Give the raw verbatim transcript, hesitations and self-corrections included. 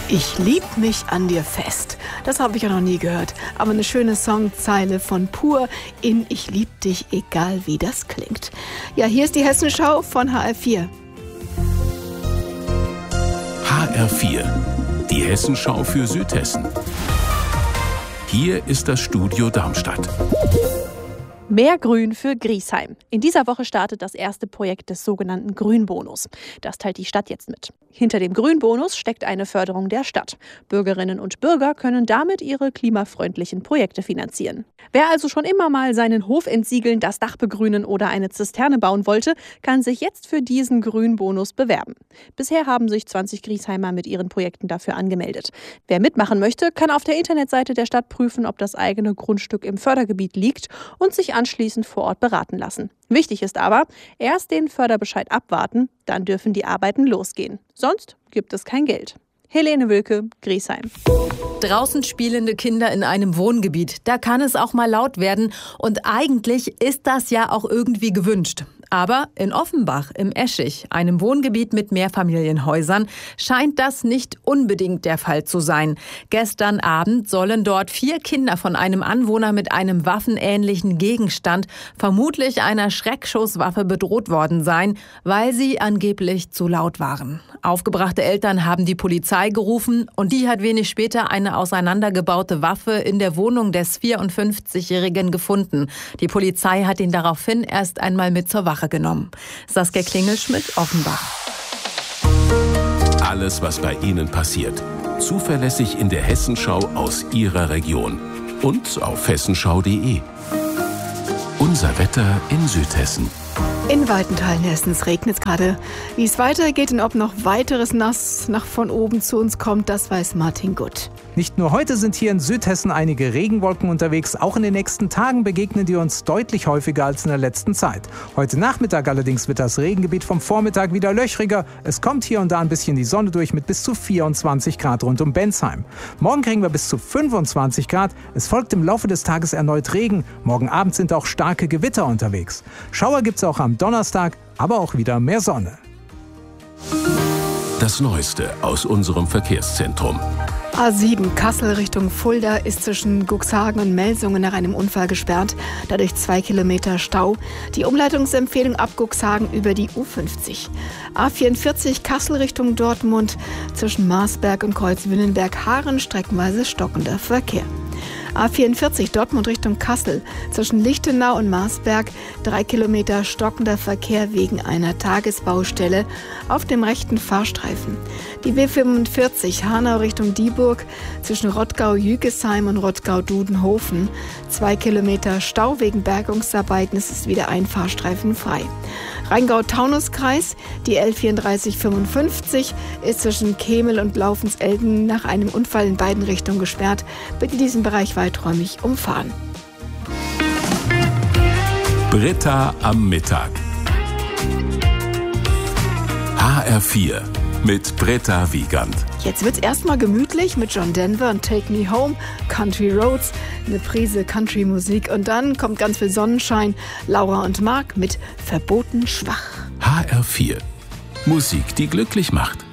Ich lieb mich an dir fest. Das habe ich ja noch nie gehört. Aber eine schöne Songzeile von Pur in Ich lieb dich, egal wie das klingt. Ja, hier ist die Hessenschau von H R vier. H R vier, die Hessenschau für Südhessen. Hier ist das Studio Darmstadt. Mehr Grün für Griesheim. In dieser Woche startet das erste Projekt des sogenannten Grünbonus. Das teilt die Stadt jetzt mit. Hinter dem Grünbonus steckt eine Förderung der Stadt. Bürgerinnen und Bürger können damit ihre klimafreundlichen Projekte finanzieren. Wer also schon immer mal seinen Hof entsiegeln, das Dach begrünen oder eine Zisterne bauen wollte, kann sich jetzt für diesen Grünbonus bewerben. Bisher haben sich zwanzig Griesheimer mit ihren Projekten dafür angemeldet. Wer mitmachen möchte, kann auf der Internetseite der Stadt prüfen, ob das eigene Grundstück im Fördergebiet liegt und sich anschließend vor Ort beraten lassen. Wichtig ist aber, erst den Förderbescheid abwarten, dann dürfen die Arbeiten losgehen. Sonst gibt es kein Geld. Helene Wilke, Griesheim. Draußen spielende Kinder in einem Wohngebiet, da kann es auch mal laut werden. Und eigentlich ist das ja auch irgendwie gewünscht. Aber in Offenbach im Eschig, einem Wohngebiet mit Mehrfamilienhäusern, scheint das nicht unbedingt der Fall zu sein. Gestern Abend sollen dort vier Kinder von einem Anwohner mit einem waffenähnlichen Gegenstand, vermutlich einer Schreckschusswaffe, bedroht worden sein, weil sie angeblich zu laut waren. Aufgebrachte Eltern haben die Polizei gerufen und die hat wenig später eine auseinandergebaute Waffe in der Wohnung des vierundfünfzigjährigen gefunden. Die Polizei hat ihn daraufhin erst einmal mit zur Wache genommen. Saskia Klingelschmidt, Offenbach. Alles, was bei Ihnen passiert. Zuverlässig in der Hessenschau aus Ihrer Region. Und auf hessenschau punkt de. Unser Wetter in Südhessen. In weiten Teilen Hessens regnet es gerade. Wie es weitergeht und ob noch weiteres Nass nach von oben zu uns kommt, das weiß Martin Gutt. Nicht nur heute sind hier in Südhessen einige Regenwolken unterwegs, auch in den nächsten Tagen begegnen die uns deutlich häufiger als in der letzten Zeit. Heute Nachmittag allerdings wird das Regengebiet vom Vormittag wieder löchriger. Es kommt hier und da ein bisschen die Sonne durch mit bis zu vierundzwanzig Grad rund um Bensheim. Morgen kriegen wir bis zu fünfundzwanzig Grad. Es folgt im Laufe des Tages erneut Regen. Morgen Abend sind auch starke Gewitter unterwegs. Schauer gibt es auch am Donnerstag, aber auch wieder mehr Sonne. Das Neueste aus unserem Verkehrszentrum. A sieben Kassel Richtung Fulda ist zwischen Cuxhagen und Melsungen nach einem Unfall gesperrt. Dadurch zwei Kilometer Stau. Die Umleitungsempfehlung ab Cuxhagen über die U fünfzig. A vierundvierzig Kassel Richtung Dortmund zwischen Marsberg und Kreuzwillenberg-Haaren streckenweise stockender Verkehr. A vierundvierzig Dortmund Richtung Kassel zwischen Lichtenau und Marsberg drei Kilometer stockender Verkehr wegen einer Tagesbaustelle auf dem rechten Fahrstreifen. Die B fünfundvierzig Hanau Richtung Dieburg zwischen Rottgau-Jügesheim und Rottgau-Dudenhofen zwei Kilometer Stau wegen Bergungsarbeiten. Es ist wieder ein Fahrstreifen frei. Rheingau-Taunus-Kreis, die L vierunddreißig fünfundfünfzig ist zwischen Kemel und Laufenselden nach einem Unfall in beiden Richtungen gesperrt. Bitte diesen Bereich weiträumig umfahren. Britta am Mittag. H R vier mit Britta Wiegand. Jetzt wird's erstmal gemütlich mit John Denver und Take Me Home, Country Roads, eine Prise Country-Musik und dann kommt ganz viel Sonnenschein. Laura und Marc mit Verboten schwach. H R vier. Musik, die glücklich macht.